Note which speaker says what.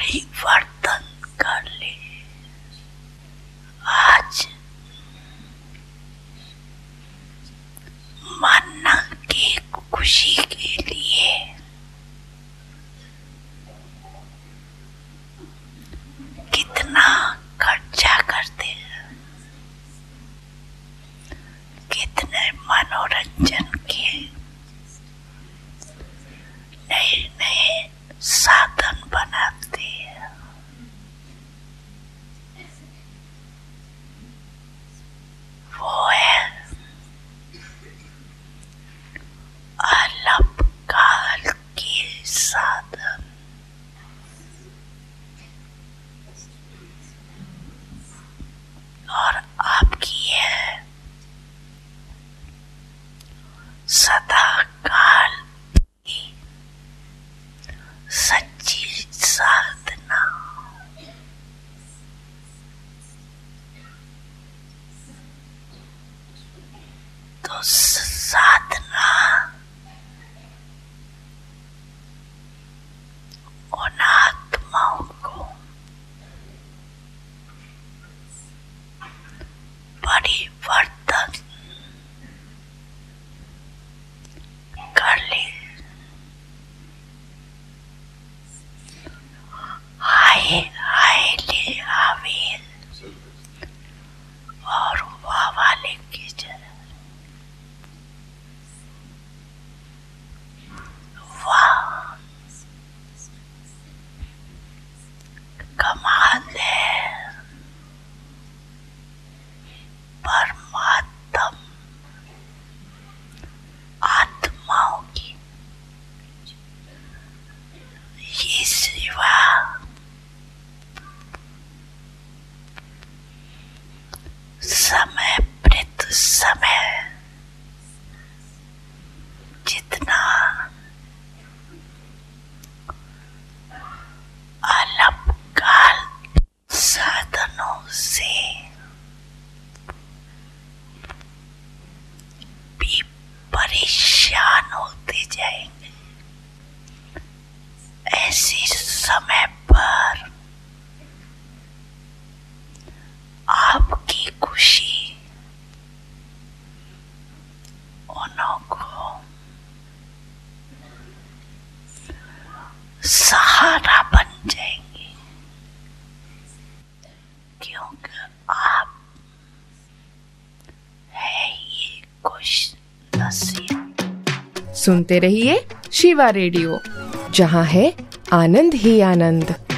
Speaker 1: परिवर्तन कर ले। आज मन की खुशी के लिए कितना खर्चा करते हैं, कितने मनोरंजन के नए नए साधन बनाते हैं। वो है अल्पकाल के साधन। और आपकी है सदा काल की सच्ची साधना। तो साधना उन आत्माओं को परिवर्तन कर ले। हाय हाय ले आवे और वाह लेके चले। वाह कमाल है। परमात्मा आत्माओं की ये सेवा समय प्रति समय जितना अल्पकाल साधनों से भी परेशान होते जाएंगे, ऐसे समय पर आपकी खुशी उन्हों को सहारा बन जाएंगे, क्योंकि आप है ये खुश नसीब।
Speaker 2: सुनते रहिए शिवा रेडियो, जहां है आनंद ही आनंद।